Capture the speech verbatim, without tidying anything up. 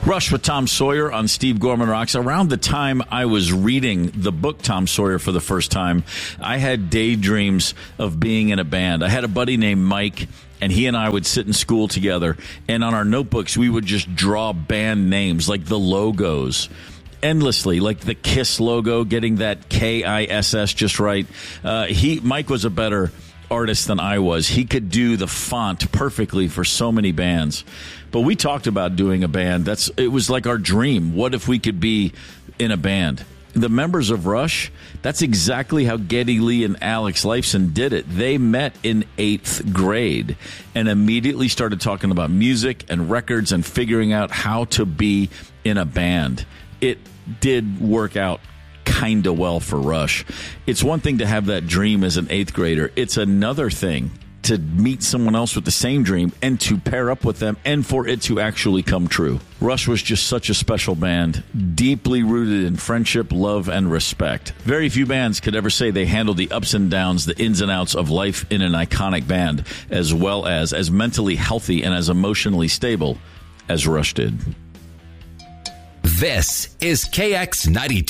Rush with Tom Sawyer on Steve Gorman Rocks. Around the time I was reading the book Tom Sawyer for the first time, I had daydreams of being in a band. I had a buddy named Mike, and he and I would sit in school together, and on our notebooks, we would just draw band names, like the logos, endlessly, like the KISS logo, getting that K I S S just right. Uh, he Mike was a better artist than I was. He could do the font perfectly for so many bands. But we talked about doing a band. That's it was like our dream. What if we could be in a band? The members of Rush, that's exactly how Geddy Lee and Alex Lifeson did it. They met in eighth grade and immediately started talking about music and records and figuring out how to be in a band. It did work out kind of well for Rush. It's one thing to have that dream as an eighth grader. It's another thing to meet someone else with the same dream and to pair up with them and for it to actually come true. Rush was just such a special band, deeply rooted in friendship, love, and respect. Very few bands could ever say they handled the ups and downs, the ins and outs of life in an iconic band as well as as mentally healthy and as emotionally stable as Rush did. This is K X ninety-two.